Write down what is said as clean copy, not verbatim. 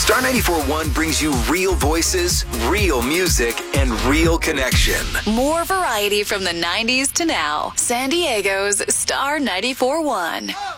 Star 94.1 brings you real voices, real music, and real connection. More variety from the 90s to now. San Diego's Star 94.1.